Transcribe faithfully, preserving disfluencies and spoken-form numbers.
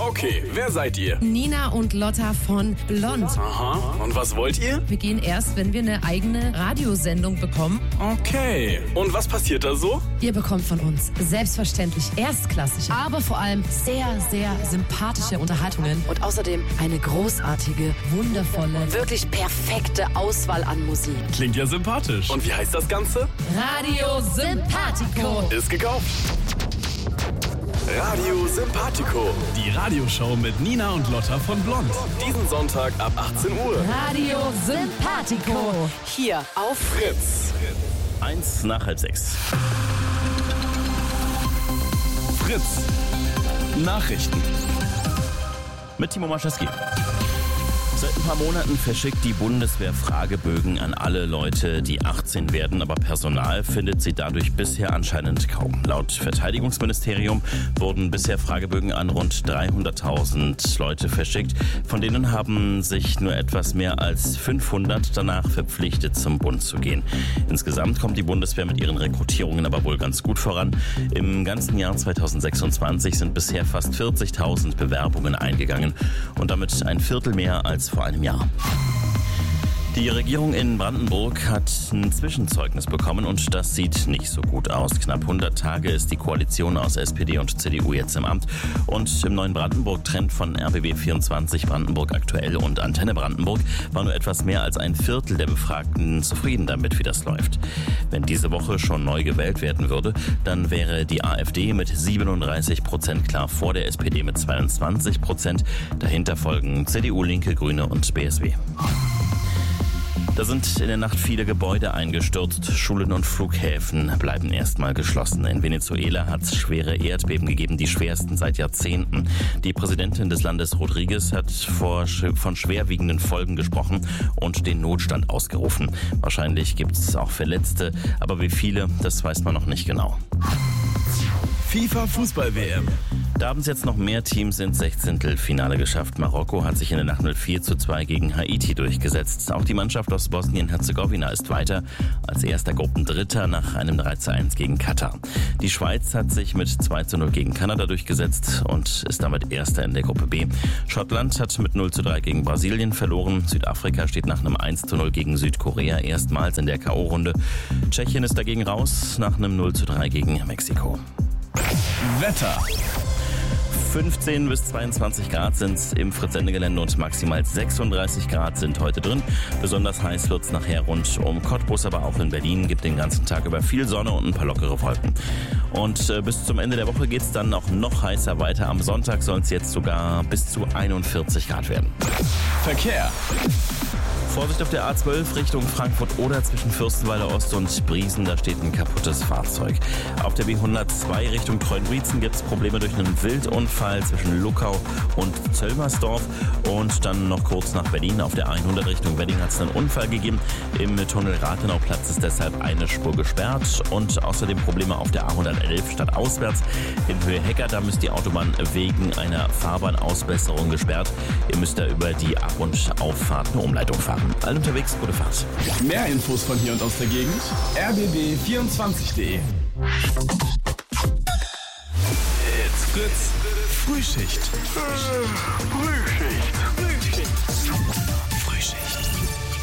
Okay, wer seid ihr? Nina und Lotta von Blond. Aha, und was wollt ihr? Wir gehen erst, wenn wir eine eigene Radiosendung bekommen. Okay, und was passiert da so? Ihr bekommt von uns selbstverständlich erstklassige, aber vor allem sehr, sehr sympathische Unterhaltungen und außerdem eine großartige, wundervolle, wirklich perfekte Auswahl an Musik. Klingt ja sympathisch. Und wie heißt das Ganze? Radio Sympathico. Ist gekauft. Radio Sympathico. Die Radioshow mit Nina und Lotta von Blond. Diesen Sonntag ab achtzehn Uhr. Radio Sympathico. Hier auf Fritz. Eins nach halb sechs. Fritz. Nachrichten. Mit Timo Maschewski. Seit ein paar Monaten verschickt die Bundeswehr Fragebögen an alle Leute, die achtzehn werden, aber Personal findet sie dadurch bisher anscheinend kaum. Laut Verteidigungsministerium wurden bisher Fragebögen an rund dreihunderttausend Leute verschickt. Von denen haben sich nur etwas mehr als fünfhundert danach verpflichtet, zum Bund zu gehen. Insgesamt kommt die Bundeswehr mit ihren Rekrutierungen aber wohl ganz gut voran. Im ganzen Jahr zweitausendsechsundzwanzig sind bisher fast vierzigtausend Bewerbungen eingegangen und damit ein Viertel mehr als vor einem Jahr. Die Regierung in Brandenburg hat ein Zwischenzeugnis bekommen und das sieht nicht so gut aus. Knapp hundert Tage ist die Koalition aus S P D und C D U jetzt im Amt und im neuen Brandenburg-Trend von R B B vierundzwanzig, Brandenburg aktuell und Antenne Brandenburg war nur etwas mehr als ein Viertel der Befragten zufrieden damit, wie das läuft. Wenn diese Woche schon neu gewählt werden würde, dann wäre die AfD mit siebenunddreißig Prozent klar vor der S P D mit zweiundzwanzig Prozent. Dahinter folgen C D U, Linke, Grüne und B S W. Da sind in der Nacht viele Gebäude eingestürzt. Schulen und Flughäfen bleiben erstmal geschlossen. In Venezuela hat es schwere Erdbeben gegeben, die schwersten seit Jahrzehnten. Die Präsidentin des Landes Rodriguez hat vor, von schwerwiegenden Folgen gesprochen und den Notstand ausgerufen. Wahrscheinlich gibt es auch Verletzte, aber wie viele, das weiß man noch nicht genau. FIFA-Fußball-W M. Da haben es jetzt noch mehr Teams ins Sechzehntelfinale geschafft. Marokko hat sich in der Nacht mit vier zu zwei gegen Haiti durchgesetzt. Auch die Mannschaft aus Bosnien-Herzegowina ist weiter als erster Gruppendritter nach einem drei zu eins gegen Katar. Die Schweiz hat sich mit zwei zu null gegen Kanada durchgesetzt und ist damit erster in der Gruppe B. Schottland hat mit null zu drei gegen Brasilien verloren. Südafrika steht nach einem eins zu null gegen Südkorea erstmals in der K O-Runde. Tschechien ist dagegen raus nach einem null zu drei gegen Mexiko. Wetter. fünfzehn bis zweiundzwanzig Grad sind es im Fritz-Sende-Gelände und maximal sechsunddreißig Grad sind heute drin. Besonders heiß wird es nachher rund um Cottbus, aber auch in Berlin. Gibt den ganzen Tag über viel Sonne und ein paar lockere Wolken. Und äh, bis zum Ende der Woche geht es dann auch noch heißer weiter. Am Sonntag sollen es jetzt sogar bis zu einundvierzig Grad werden. Verkehr. Vorsicht auf der A zwölf Richtung Frankfurt-Oder zwischen Fürstenwalder Ost und Briesen, da steht ein kaputtes Fahrzeug. Auf der B hundertzwei Richtung Kreunbrietzen gibt es Probleme durch einen Wildunfall zwischen Luckau und Zöllmersdorf und dann noch kurz nach Berlin. Auf der hundert Richtung Wedding hat es einen Unfall gegeben. Im Tunnel Rathenauplatz ist deshalb eine Spur gesperrt und außerdem Probleme auf der A hundertelf stadtauswärts. In Höhe Hecker, da ist die Autobahn wegen einer Fahrbahnausbesserung gesperrt. Ihr müsst da über die Ab- und Auffahrt eine Umleitung fahren. Allen unterwegs, gute Fahrt. Mehr Infos von hier und aus der Gegend. R B B vierundzwanzig punkt de. It's Fritz. Frühschicht. Frühschicht.